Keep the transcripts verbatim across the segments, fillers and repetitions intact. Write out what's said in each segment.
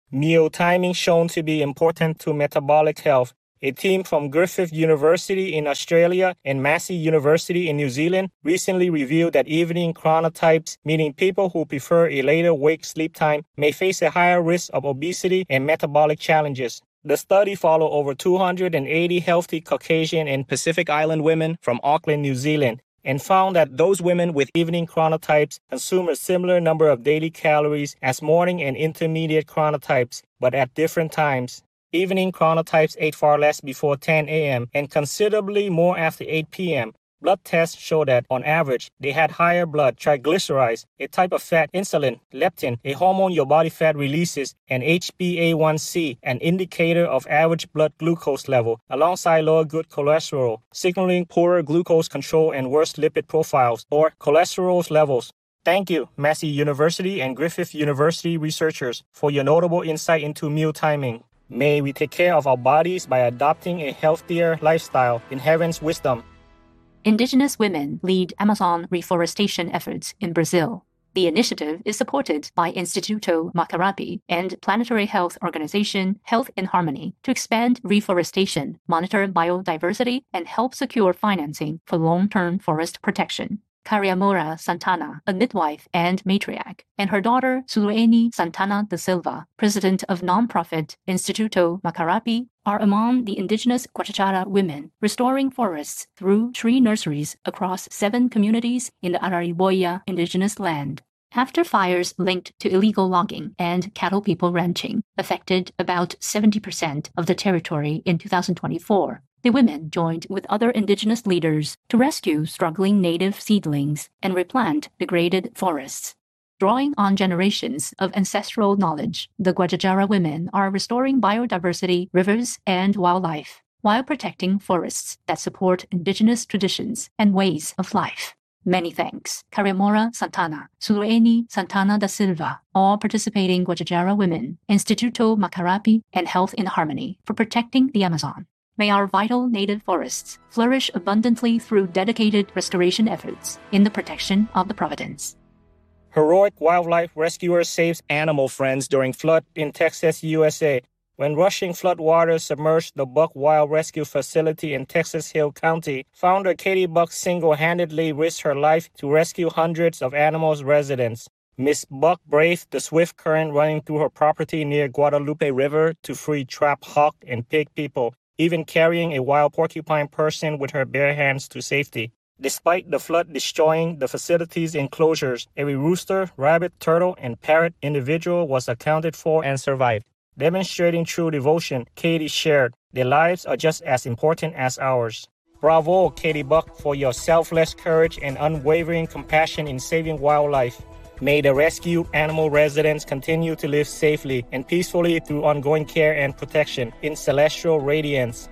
Meal timing shown to be important to metabolic health. A team from Griffith University in Australia and Massey University in New Zealand recently revealed that evening chronotypes, meaning people who prefer a later wake-sleep time, may face a higher risk of obesity and metabolic challenges. The study followed over two hundred eighty healthy Caucasian and Pacific Island women from Auckland, New Zealand, and found that those women with evening chronotypes consume a similar number of daily calories as morning and intermediate chronotypes, but at different times. Evening chronotypes ate far less before ten a.m. and considerably more after eight p.m. Blood tests show that, on average, they had higher blood triglycerides, a type of fat, insulin, leptin, a hormone your body fat releases, and H b A one c, an indicator of average blood glucose level, alongside lower good cholesterol, signaling poorer glucose control and worse lipid profiles, or cholesterol levels. Thank you, Massey University and Griffith University researchers, for your notable insight into meal timing. May we take care of our bodies by adopting a healthier lifestyle in heaven's wisdom. Indigenous women lead Amazon reforestation efforts in Brazil. The initiative is supported by Instituto Macarapi and planetary health organization Health in Harmony to expand reforestation, monitor biodiversity, and help secure financing for long-term forest protection. Cariamora Santana, a midwife and matriarch, and her daughter Sulueni Santana da Silva, president of nonprofit Instituto Macarapi, are among the indigenous Guachachara women restoring forests through tree nurseries across seven communities in the Arariboya indigenous land. After fires linked to illegal logging and cattle people ranching affected about seventy percent of the territory in two thousand twenty-four, the women joined with other indigenous leaders to rescue struggling native seedlings and replant degraded forests. Drawing on generations of ancestral knowledge, the Guachachara women are restoring biodiversity, rivers, and wildlife, while protecting forests that support indigenous traditions and ways of life. Many thanks, Cariamora Santana, Sulueni Santana da Silva, all participating Guachachara women, Instituto Macarapi, and Health in Harmony for protecting the Amazon. May our vital native forests flourish abundantly through dedicated restoration efforts in the protection of the providence. Heroic wildlife rescuer saves animal friends during flood in Texas, U S A. When rushing floodwaters submerged the Buck Wild Rescue Facility in Texas Hill County, founder Katie Buck single-handedly risked her life to rescue hundreds of animals' residents. Miss Buck braved the swift current running through her property near Guadalupe River to free trapped hawk and pig people, even carrying a wild porcupine person with her bare hands to safety. Despite the flood destroying the facility's enclosures, every rooster, rabbit, turtle, and parrot individual was accounted for and survived. Demonstrating true devotion, Katie shared, "Their lives are just as important as ours." Bravo, Katie Buck, for your selfless courage and unwavering compassion in saving wildlife. May the rescued animal residents continue to live safely and peacefully through ongoing care and protection in celestial radiance.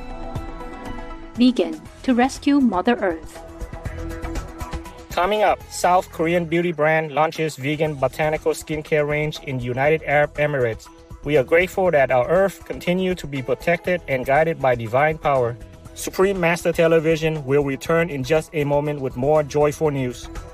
Vegan to rescue Mother Earth. Coming up, South Korean beauty brand launches vegan botanical skincare range in United Arab Emirates. We are grateful that our Earth continue to be protected and guided by divine power. Supreme Master Television will return in just a moment with more joyful news.